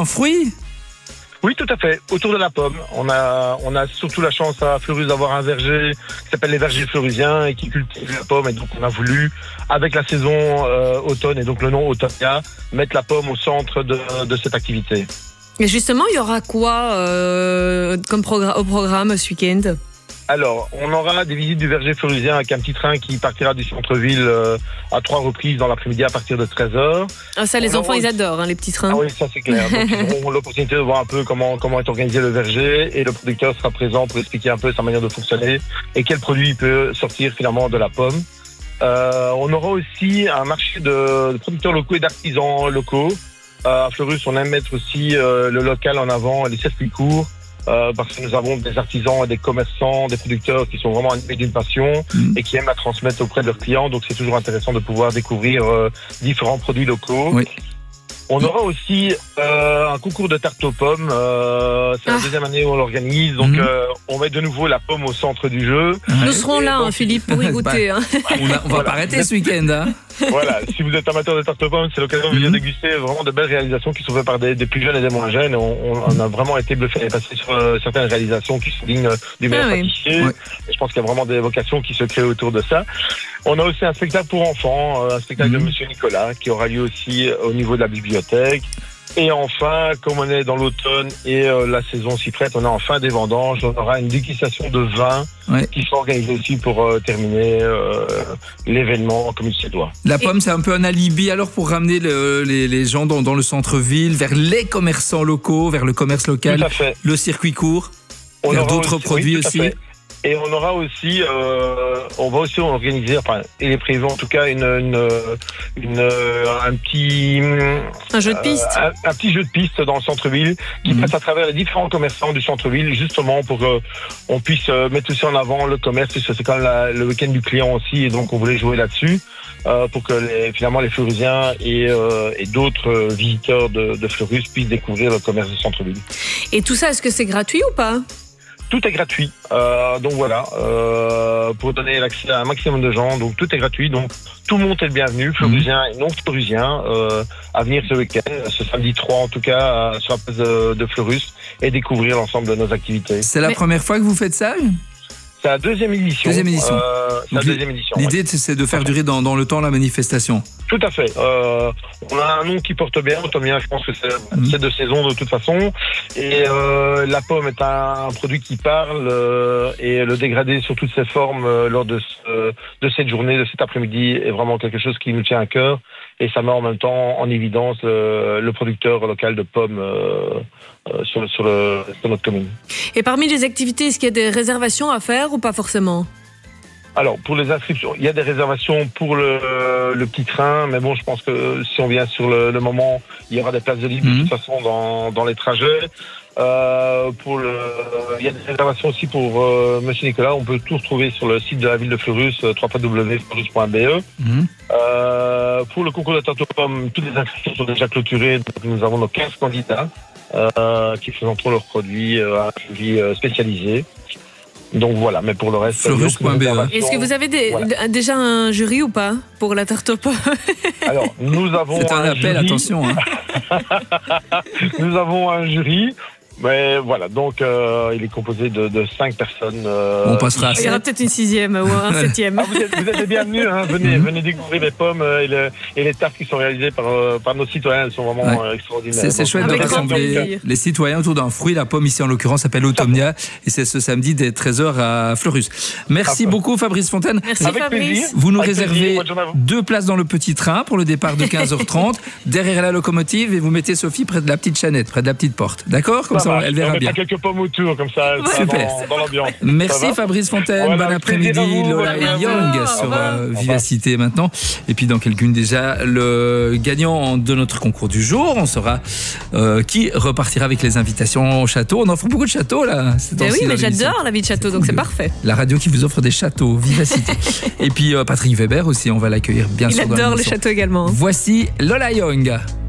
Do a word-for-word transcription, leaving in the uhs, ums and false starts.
un fruit? Oui, tout à fait. Autour de la pomme, on a, on a surtout la chance à Fleurus d'avoir un verger qui s'appelle les vergers fleurusiens et qui cultive la pomme. Et donc, on a voulu, avec la saison euh, automne et donc le nom Automnia, mettre la pomme au centre de, de cette activité. Et justement, il y aura quoi euh, comme progr- au programme ce week-end? Alors, on aura des visites du verger fleurusien avec un petit train qui partira du centre-ville euh, à trois reprises dans l'après-midi à partir de treize heures. Ah, ça, les on enfants, aura... ils adorent, hein, les petits trains. Ah oui, ça c'est clair. Donc, ils auront l'opportunité de voir un peu comment, comment est organisé le verger et le producteur sera présent pour expliquer un peu sa manière de fonctionner et quel produit il peut sortir finalement de la pomme. Euh, on aura aussi un marché de, de producteurs locaux et d'artisans locaux. Euh, à Fleurus, on aime mettre aussi euh, le local en avant, les circuits courts. Euh, parce que nous avons des artisans et des commerçants, des producteurs qui sont vraiment animés d'une passion mmh. et qui aiment la transmettre auprès de leurs clients. Donc c'est toujours intéressant de pouvoir découvrir euh, différents produits locaux. Oui. On aura aussi euh, un concours de tarte aux pommes. Euh, c'est ah. la deuxième année où on l'organise. Donc, mmh. euh, on met de nouveau la pomme au centre du jeu. Nous serons là, donc, hein, Philippe, pour y goûter. Bah, hein. On, a, on va voilà. pas arrêter ce week-end. Hein. Voilà, si vous êtes amateur de tarte aux pommes, c'est l'occasion de venir mmh. déguster vraiment de belles réalisations qui sont faites par des, des plus jeunes et des moins jeunes. On, on, on a vraiment été bluffé et passé sur euh, certaines réalisations qui sont dignes du meilleur ah, pâtissier. Oui. Et je pense qu'il y a vraiment des vocations qui se créent autour de ça. On a aussi un spectacle pour enfants, un spectacle mmh. de Monsieur Nicolas, qui aura lieu aussi au niveau de la bibliothèque. Et enfin, comme on est dans l'automne et euh, la saison s'y prête, on a enfin des vendanges. On aura une dégustation de vin ouais. qui sera organisée aussi pour euh, terminer euh, l'événement comme il se doit. La pomme, c'est un peu un alibi alors pour ramener le, les, les gens dans, dans le centre-ville, vers les commerçants locaux, vers le commerce local, tout à fait. Le circuit court, on vers d'autres aussi, produits oui, aussi. Et on aura aussi, euh, on va aussi organiser, enfin, il est prévu en tout cas une, une, une un petit, un jeu de piste, euh, un, un petit jeu de piste dans le centre-ville qui mmh. passe à travers les différents commerçants du centre-ville, justement pour qu'on puisse mettre aussi en avant le commerce, puisque c'est quand même la, le week-end du client aussi, et donc on voulait jouer là-dessus euh, pour que les, finalement les Fleurusiens et, euh, et d'autres visiteurs de, de Fleurus puissent découvrir le commerce du centre-ville. Et tout ça, est-ce que c'est gratuit ou pas ? Tout est gratuit, euh, donc voilà, euh, pour donner l'accès à un maximum de gens, donc tout est gratuit, donc tout le monde est le bienvenu, Fleurusien mmh. et non Fleurusien, euh, à venir ce week-end, ce samedi trois en tout cas, euh, sur la place de, de Fleurus, et découvrir l'ensemble de nos activités. C'est la Mais... première fois que vous faites ça ? C'est la deuxième édition. Deuxième édition. Euh, c'est la deuxième édition. L'idée, ouais. c'est de faire durer dans, dans le temps la manifestation. Tout à fait. Euh, on a un nom qui porte bien. Automnia, je pense que c'est, mmh. c'est de saison de toute façon. Et euh, la pomme est un, un produit qui parle euh, et le dégradé sur toutes ses formes euh, lors de, ce, de cette journée, de cet après-midi, est vraiment quelque chose qui nous tient à cœur. Et ça met en même temps en évidence le, le producteur local de pommes euh, euh, sur, sur, le, sur notre commune. Et parmi les activités, est-ce qu'il y a des réservations à faire ou pas forcément ? Alors, pour les inscriptions, il y a des réservations pour le, le petit train, mais bon, je pense que si on vient sur le, le moment, il y aura des places de libre mmh. de toute façon dans, dans les trajets. Euh, pour le, il y a des réservations aussi pour euh, Monsieur Nicolas. On peut tout retrouver sur le site de la ville de Fleurus, w w w point fleurus point b e. Mmh. Euh, pour le concours de tarte aux pommes, toutes les inscriptions sont déjà clôturées. Donc nous avons nos quinze candidats euh, qui présenteront leurs produits euh, à un jury euh, spécialisé. Donc voilà, mais pour le reste... Fleurus point b e. Est-ce que vous avez des, voilà. déjà un jury ou pas pour la tarte aux pommes ? Alors, nous avons C'est un, un appel, jury. Attention. Hein. Nous avons un jury. Mais voilà, donc euh, il est composé de, de cinq personnes. Euh, On passera à Il y aura peut-être une sixième ou un septième. Ah, vous, êtes, vous êtes les bienvenus, hein, venez, mm-hmm. venez découvrir les pommes et, le, et les tartes qui sont réalisées par, par nos citoyens, elles sont vraiment ouais. extraordinaires. C'est, c'est chouette de rassembler les citoyens autour d'un fruit. La pomme ici en l'occurrence s'appelle Automnia et c'est ce samedi dès treize heures à Fleurus. Merci ah, beaucoup Fabrice Fontaine. Merci Avec Fabrice. Plaisir. Vous nous Avec réservez plaisir. deux places dans le petit train pour le départ de quinze heures trente derrière la locomotive et vous mettez Sophie près de la petite chanette, près de la petite porte. D'accord ? Comme ça, ça elle verra bien. Quelques pommes autour, comme ça, ouais. ça Super. Dans, dans l'ambiance. Merci Fabrice Fontaine, voilà, bon après-midi, Lola et Young sur euh, Vivacité maintenant. Et puis dans quelques déjà, le gagnant de notre concours du jour, on saura euh, qui repartira avec les invitations au château. On offre beaucoup de châteaux là. C'est oui, mais j'adore la vie de château, c'est donc cool. C'est parfait. La radio qui vous offre des châteaux, Vivacité. Et puis euh, Patrick Weber aussi, on va l'accueillir bien Il sûr. Il adore le château également. Voici Lola Young.